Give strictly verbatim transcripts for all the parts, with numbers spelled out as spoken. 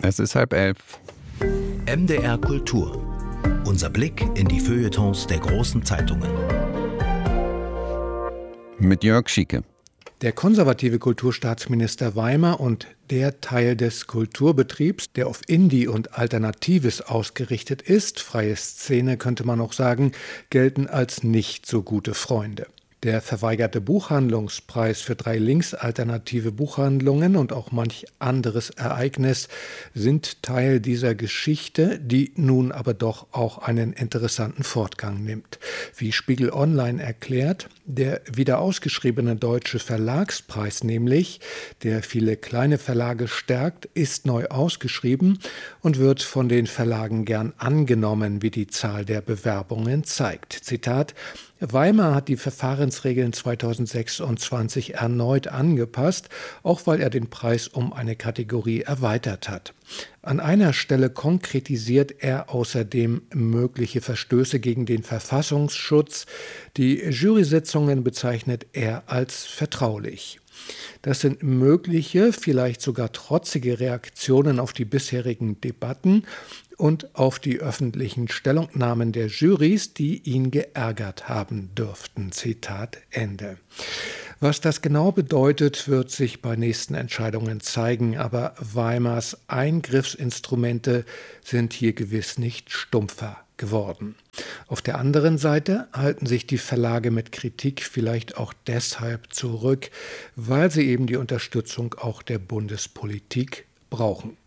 Es ist halb elf. M D R Kultur. Unser Blick in die Feuilletons der großen Zeitungen. Mit Jörg Schieke. Der konservative Kulturstaatsminister Weimer und der Teil des Kulturbetriebs, der auf Indie und Alternatives ausgerichtet ist, freie Szene könnte man auch sagen, gelten als nicht so gute Freunde. Der verweigerte Buchhandlungspreis für drei linksalternative Buchhandlungen und auch manch anderes Ereignis sind Teil dieser Geschichte, die nun aber doch auch einen interessanten Fortgang nimmt. Wie Spiegel Online erklärt, der wieder ausgeschriebene Deutsche Verlagspreis nämlich, der viele kleine Verlage stärkt, ist neu ausgeschrieben und wird von den Verlagen gern angenommen, wie die Zahl der Bewerbungen zeigt. Zitat: Weimer hat die Verfahrensregeln zweitausendsechsundzwanzig erneut angepasst, auch weil er den Preis um eine Kategorie erweitert hat. An einer Stelle konkretisiert er außerdem mögliche Verstöße gegen den Verfassungsschutz. Die Jurysitzungen bezeichnet er als vertraulich. Das sind mögliche, vielleicht sogar trotzige Reaktionen auf die bisherigen Debatten und auf die öffentlichen Stellungnahmen der Jurys, die ihn geärgert haben dürften. Zitat Ende. Was das genau bedeutet, wird sich bei nächsten Entscheidungen zeigen, aber Weimars Eingriffsinstrumente sind hier gewiss nicht stumpfer geworden. Auf der anderen Seite halten sich die Verlage mit Kritik vielleicht auch deshalb zurück, weil sie eben die Unterstützung auch der Bundespolitik brauchen.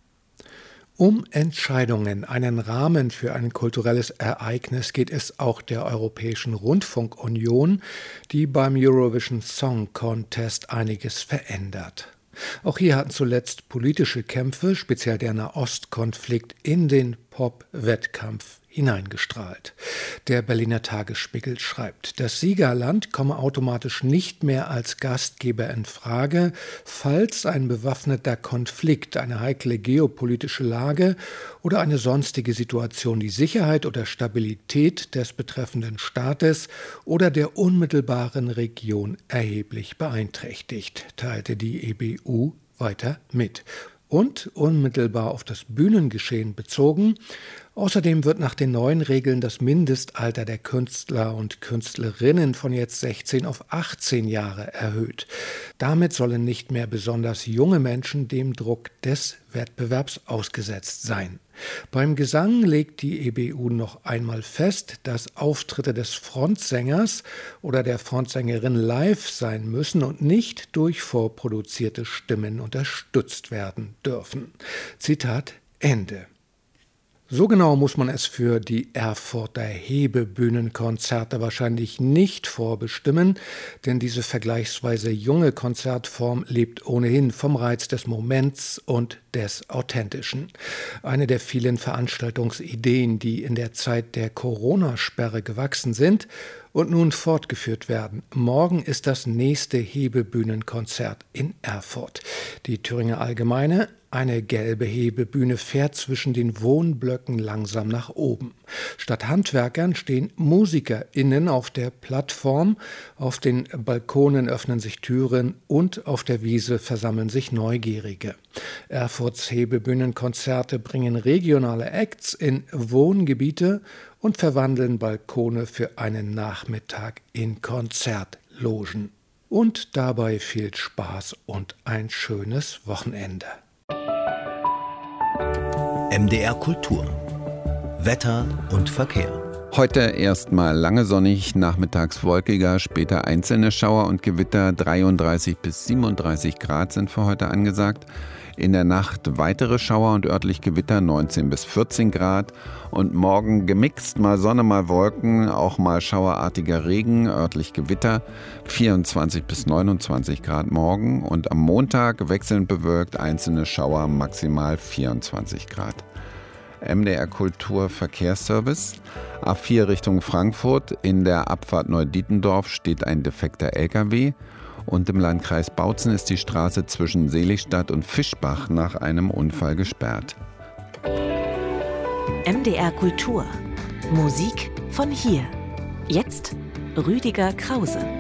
Um Entscheidungen, einen Rahmen für ein kulturelles Ereignis geht es auch der Europäischen Rundfunkunion, die beim Eurovision Song Contest einiges verändert. Auch hier hatten zuletzt politische Kämpfe, speziell der Nahostkonflikt, in den Pop-Wettkampf hineingestrahlt. Der Berliner Tagesspiegel schreibt, das Siegerland komme automatisch nicht mehr als Gastgeber in Frage, falls ein bewaffneter Konflikt, eine heikle geopolitische Lage oder eine sonstige Situation die Sicherheit oder Stabilität des betreffenden Staates oder der unmittelbaren Region erheblich beeinträchtigt, teilte die E B U weiter mit. Und unmittelbar auf das Bühnengeschehen bezogen. Außerdem wird nach den neuen Regeln das Mindestalter der Künstler und Künstlerinnen von jetzt sechzehn auf achtzehn Jahre erhöht. Damit sollen nicht mehr besonders junge Menschen dem Druck des Wettbewerbs ausgesetzt sein. Beim Gesang legt die E B U noch einmal fest, dass Auftritte des Frontsängers oder der Frontsängerin live sein müssen und nicht durch vorproduzierte Stimmen unterstützt werden dürfen. Zitat Ende. So genau muss man es für die Erfurter Hebebühnenkonzerte wahrscheinlich nicht vorbestimmen, denn diese vergleichsweise junge Konzertform lebt ohnehin vom Reiz des Moments und des Authentischen. Eine der vielen Veranstaltungsideen, die in der Zeit der Corona-Sperre gewachsen sind und nun fortgeführt werden. Morgen ist das nächste Hebebühnenkonzert in Erfurt. Die Thüringer Allgemeine, eine gelbe Hebebühne, fährt zwischen den Wohnblöcken langsam nach oben. Statt Handwerkern stehen MusikerInnen auf der Plattform, auf den Balkonen öffnen sich Türen und auf der Wiese versammeln sich Neugierige. Erfurts Hebebühnenkonzerte bringen regionale Acts in Wohngebiete und verwandeln Balkone für einen Nachmittag in Konzertlogen. Und dabei viel Spaß und ein schönes Wochenende. M D R Kultur. Wetter und Verkehr. Heute erstmal lange sonnig, nachmittags wolkiger, später einzelne Schauer und Gewitter. dreiunddreißig bis siebenunddreißig Grad sind für heute angesagt. In der Nacht weitere Schauer und örtlich Gewitter, neunzehn bis vierzehn Grad. Und morgen gemixt, mal Sonne, mal Wolken, auch mal schauerartiger Regen, örtlich Gewitter, vierundzwanzig bis neunundzwanzig Grad morgen. Und am Montag wechselnd bewölkt, einzelne Schauer, maximal vierundzwanzig Grad. M D R Kultur Verkehrsservice. A vier Richtung Frankfurt. In der Abfahrt Neudietendorf steht ein defekter L K W. Und im Landkreis Bautzen ist die Straße zwischen Seligstadt und Fischbach nach einem Unfall gesperrt. M D R Kultur. Musik von hier. Jetzt Rüdiger Krause.